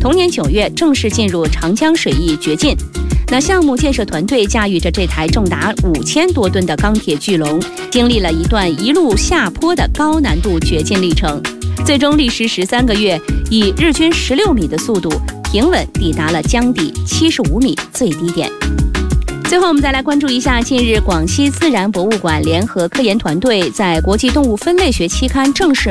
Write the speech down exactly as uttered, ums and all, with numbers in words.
同年九月正式进入长江水域掘进。那项目建设团队驾驭着这台重达五千多吨的钢铁巨龙，经历了一段一路下坡的高难度掘进历程，最终历时十三个月，以日均十六米的速度平稳抵达了江底七十五米最低点。最后我们再来关注一下，近日广西自然博物馆联合科研团队在国际动物分类学期刊正式